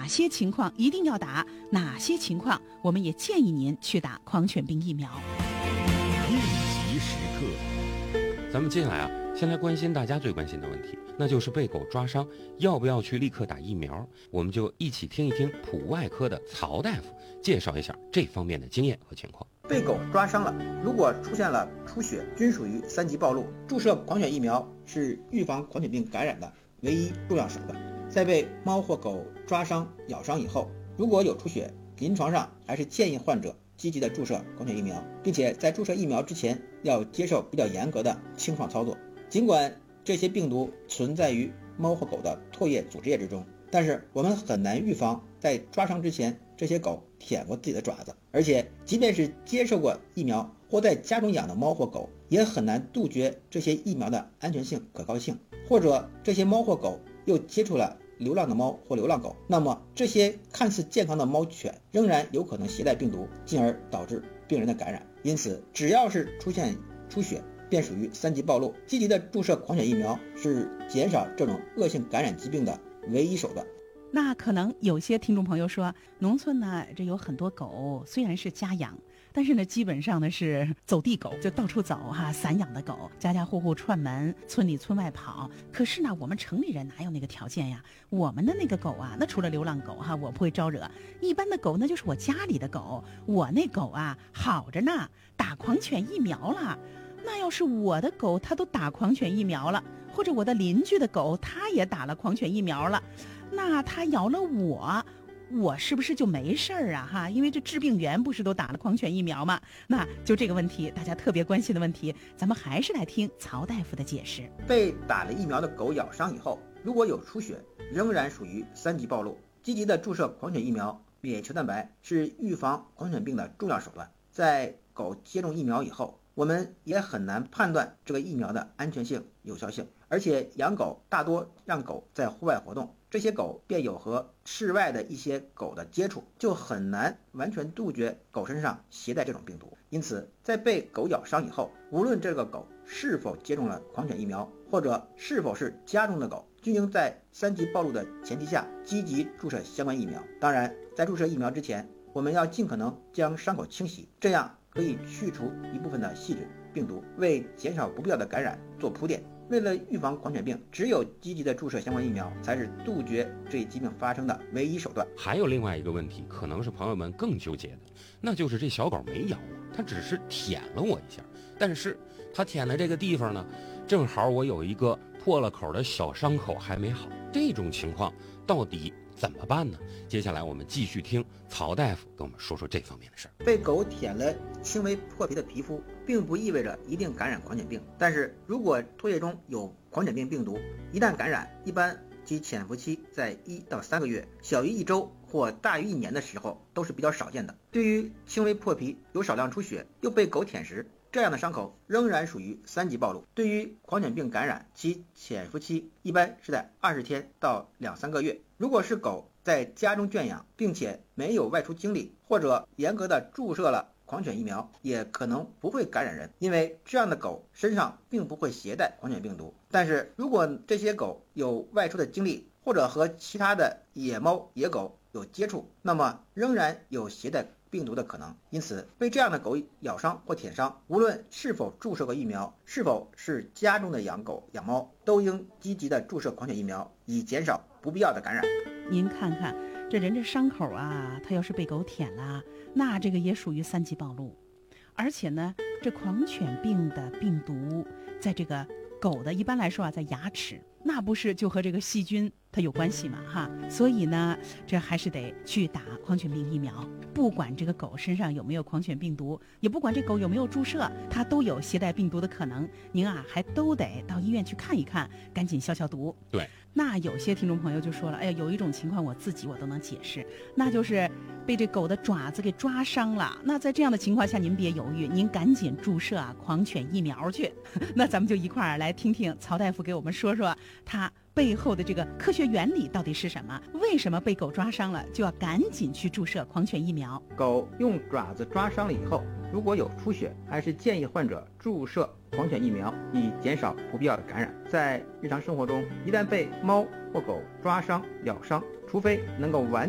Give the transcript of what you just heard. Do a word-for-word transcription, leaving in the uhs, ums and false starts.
哪些情况一定要打，哪些情况我们也建议您去打狂犬病疫苗。 应急时刻， 咱们接下来啊，先来关心大家最关心的问题，那就是被狗抓伤要不要去立刻打疫苗。我们就一起听一听普外科的曹大夫介绍一下这方面的经验和情况。 被狗抓伤了，如果出现了出血，均属于三级暴露。注射狂犬疫苗是预防狂犬病感染的唯一重要手段。在被猫或狗抓伤、咬伤以后，如果有出血，临床上还是建议患者积极的注射狂犬疫苗，并且在注射疫苗之前要接受比较严格的清创操作。尽管这些病毒存在于猫或狗的唾液、组织液之中，但是我们很难预防在抓伤之前这些狗舔过自己的爪子，而且即便是接受过疫苗或在家中养的猫或狗，也很难杜绝这些疫苗的安全性、可靠性，或者这些猫或狗又接触了流浪的猫或流浪狗，那么这些看似健康的猫犬仍然有可能携带病毒，进而导致病人的感染。因此，只要是出现出血，便属于三级暴露。积极的注射狂犬疫苗是减少这种恶性感染疾病的唯一手段。 那可能有些听众朋友说，农村呢，这有很多狗，虽然是家养，但是呢，基本上呢是走地狗，就到处走哈、啊，散养的狗，家家户户串门，村里村外跑。可是呢，我们城里人哪有那个条件呀？我们的那个狗啊，那除了流浪狗哈、啊，我不会招惹。一般的狗那就是我家里的狗，我那狗啊好着呢，打狂犬疫苗了。那要是我的狗它都打狂犬疫苗了，或者我的邻居的狗它也打了狂犬疫苗了，那它咬了我，我是不是就没事儿啊？哈，因为这治病员不是都打了狂犬疫苗吗？那就这个问题，大家特别关心的问题，咱们还是来听曹大夫的解释。 被打了疫苗的狗咬伤以后，如果有出血，仍然属于三级暴露。积极的注射狂犬疫苗，免疫球蛋白是预防狂犬病的重要手段。在狗接种疫苗以后，我们也很难判断这个疫苗的安全性、有效性，而且养狗大多让狗在户外活动，这些狗便有和室外的一些狗的接触，就很难完全杜绝狗身上携带这种病毒。因此，在被狗咬伤以后，无论这个狗是否接种了狂犬疫苗，或者是否是家中的狗，均应在三级暴露的前提下积极注射相关疫苗。当然，在注射疫苗之前，我们要尽可能将伤口清洗，这样可以去除一部分的细菌、病毒，为减少不必要的感染做铺垫。为了预防狂犬病，只有积极的注射相关疫苗，才是杜绝这一疾病发生的唯一手段。 还有另外一个问题，可能是朋友们更纠结的，那就是这小狗没咬我，它只是舔了我一下，但是它舔的这个地方呢，正好我有一个破了口的小伤口还没好，这种情况到底怎么办呢？接下来我们继续听曹大夫跟我们说说这方面的事儿。 被狗舔了轻微破皮的皮肤，并不意味着一定感染狂犬病，但是如果唾液中有狂犬病病毒，一旦感染，一般其潜伏期在一到三个月，小于一周或大于一年的时候都是比较少见的。对于轻微破皮、有少量出血又被狗舔食，这样的伤口仍然属于三级暴露。对于狂犬病感染，其潜伏期一般是在二十天到两三个月。如果是狗在家中圈养，并且没有外出经历，或者严格的注射了狂犬疫苗，也可能不会感染人，因为这样的狗身上并不会携带狂犬病毒。但是如果这些狗有外出的经历，或者和其他的野猫、野狗有接触，那么仍然有携带病毒的可能。因此，被这样的狗咬伤或舔伤，无论是否注射过疫苗，是否是家中的养狗、养猫，都应积极的注射狂犬疫苗，以减少不必要的感染。 您看看这人这伤口啊，他要是被狗舔了，那这个也属于三级暴露。而且呢，这狂犬病的病毒在这个狗的一般来说啊，在牙齿，那不是就和这个细菌它有关系嘛哈？所以呢，这还是得去打狂犬病疫苗。不管这个狗身上有没有狂犬病毒，也不管这狗有没有注射，它都有携带病毒的可能。您啊，还都得到医院去看一看，赶紧消消毒。 对。 那有些听众朋友就说了，哎呀，有一种情况我自己我都能解释，那就是被这狗的爪子给抓伤了。那在这样的情况下，您别犹豫，您赶紧注射啊狂犬疫苗去。那咱们就一块儿来听听曹大夫给我们说说他背后的这个科学原理到底是什么？为什么被狗抓伤了就要赶紧去注射狂犬疫苗？ 狗用爪子抓伤了以后，如果有出血，还是建议患者注射狂犬疫苗，以减少不必要的感染。在日常生活中，一旦被猫或狗抓伤、咬伤，除非能够完